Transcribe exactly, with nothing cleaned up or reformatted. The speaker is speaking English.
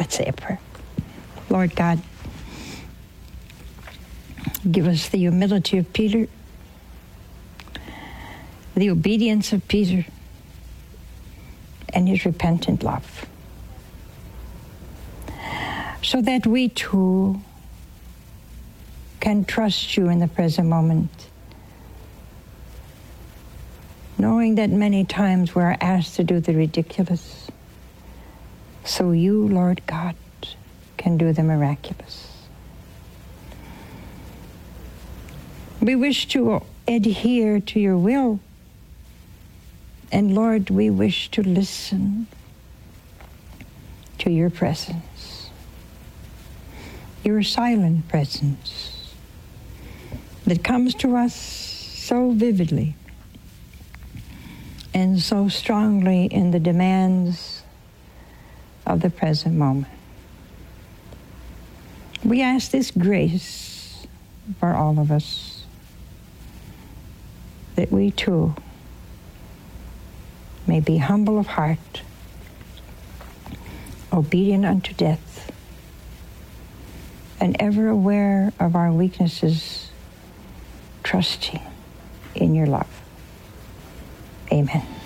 Let's say a prayer. Lord God, give us the humility of Peter, the obedience of Peter, and his repentant love, so that we too can trust you in the present moment, knowing that many times we're asked to do the ridiculous, so you, Lord God, can do the miraculous. We wish to adhere to your will, and Lord, we wish to listen to your presence, your silent presence that comes to us so vividly and so strongly in the demands of the present moment. We ask this grace for all of us, that we too may be humble of heart, obedient unto death, and ever aware of our weaknesses, trusting in your love. Amen.